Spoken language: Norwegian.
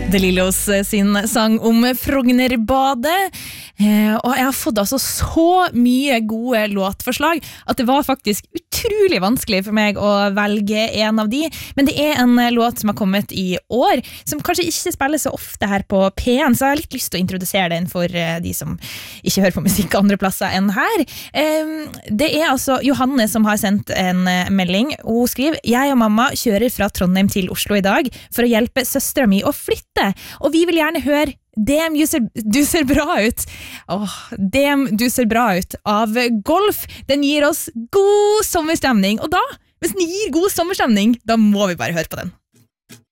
De Lillos sin sang om Frognerbadet, og jeg har fått altså så mye gode låtforslag at det var faktisk utrolig vanskelig for meg å velge en av de, men det en låt som har kommet i år, som kanskje ikke spilles så ofte her på P1, så jeg har litt lyst til å introdusere den for de som ikke hører på musikk andre plasser enn her. Det altså Johanne som har sendt en melding, og hun skriver: «Jeg og mamma kjører fra Trondheim til Oslo i dag for å hjelpe søstera mi å flytte, og vi vil gjerne høre Damn, du ser bra ut. Damn, du ser bra ut av Golf. Den gir oss god sommerstemning, og da, hvis den gir god sommerstemning, da må vi bare høre på den.